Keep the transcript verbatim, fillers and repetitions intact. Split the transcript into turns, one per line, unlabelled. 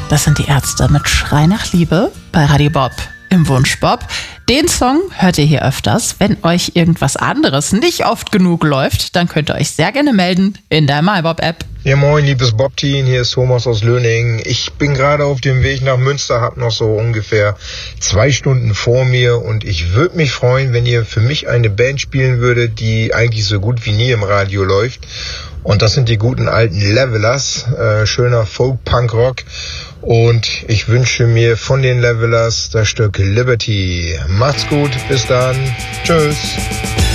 Das sind die Ärzte mit Schrei nach Liebe bei Radio Bob im Wunschbob. Den Song hört ihr hier öfters. Wenn euch irgendwas anderes nicht oft genug läuft, dann könnt ihr euch sehr gerne melden in der MyBob-App.
Ja moin, liebes Bob-Team, hier ist Thomas aus Löning. Ich bin gerade auf dem Weg nach Münster, hab noch so ungefähr zwei Stunden vor mir und ich würde mich freuen, wenn ihr für mich eine Band spielen würdet, die eigentlich so gut wie nie im Radio läuft. Und das sind die guten alten Levelers, äh, schöner Folk-Punk-Rock. Und ich wünsche mir von den Levelers das Stück Liberty. Macht's gut, bis dann, tschüss.